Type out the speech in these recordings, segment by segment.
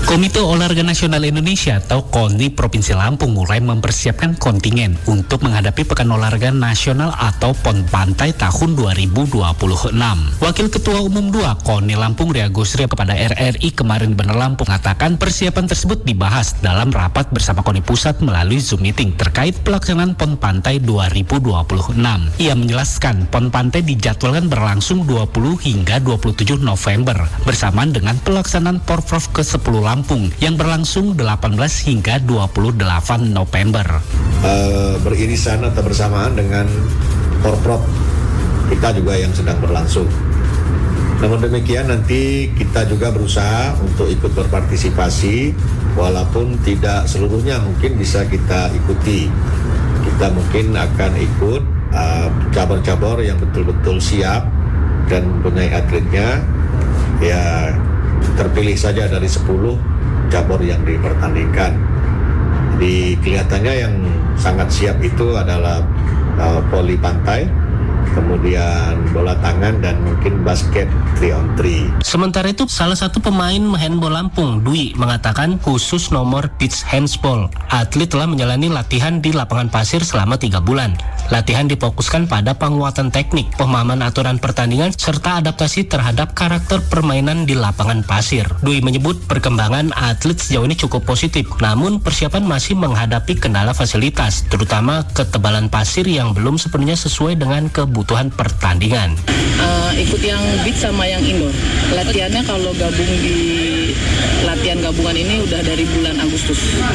Komite Olahraga Nasional Indonesia atau KONI Provinsi Lampung mulai mempersiapkan kontingen untuk menghadapi Pekan Olahraga Nasional atau PON Pantai tahun 2026. Wakil Ketua Umum 2 KONI Lampung Ria Gusri kepada RRI kemarin Bener Lampung mengatakan persiapan tersebut dibahas dalam rapat bersama KONI Pusat melalui Zoom meeting terkait pelaksanaan PON Pantai 2026. Ia menjelaskan PON Pantai dijadwalkan berlangsung 20 hingga 27 November bersamaan dengan pelaksanaan Porprov ke-10 Lampung yang berlangsung 18 hingga 28 November. Beririsan atau bersamaan dengan Porprov kita juga yang sedang berlangsung. Namun demikian nanti kita juga berusaha untuk ikut berpartisipasi walaupun tidak seluruhnya mungkin bisa kita ikuti. Kita mungkin akan ikut cabur-cabur yang betul-betul siap dan mempunyai atletnya, ya terpilih saja dari 10 cabur yang dipertandingkan. Jadi kelihatannya yang sangat siap itu adalah voli pantai, kemudian bola tangan dan mungkin basket 3-on-3. Sementara itu, salah satu pemain handball Lampung, Dwi, mengatakan khusus nomor beach handball, atlet telah menjalani latihan di lapangan pasir selama 3 bulan. Latihan difokuskan pada penguatan teknik, pemahaman aturan pertandingan, serta adaptasi terhadap karakter permainan di lapangan pasir. Dwi menyebut perkembangan atlet sejauh ini cukup positif, namun persiapan masih menghadapi kendala fasilitas, terutama ketebalan pasir yang belum sepenuhnya sesuai dengan kebutuhan pertandingan. Ikut yang beach sama yang indoor. Latihannya kalau gabung di latihan gabungan ini udah dari bulan Agustus.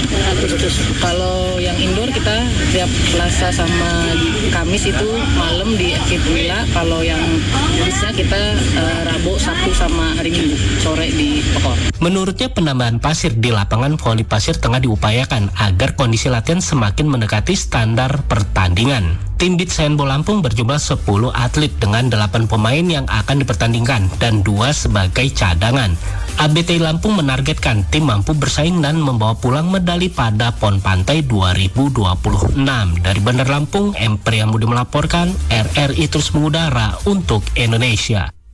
Kalau yang indoor kita tiap Selasa sama Kamis itu malam di Villa. Kalau yang beachnya kita Rabu, Sabtu sama hari Minggu sore di Pekor. Menurutnya penambahan pasir di lapangan voli pasir tengah diupayakan agar kondisi latihan semakin mendekati standar pertandingan. Tim beach handball Lampung berjumlah 10 atlet dengan 8 pemain yang akan dipertandingkan dan 2 sebagai cadangan. ABT Lampung menargetkan tim mampu bersaing dan membawa pulang medali pada PON Pantai 2026. Dari Bandar Lampung, M. Priyamudi melaporkan, RRI terus mengudara untuk Indonesia.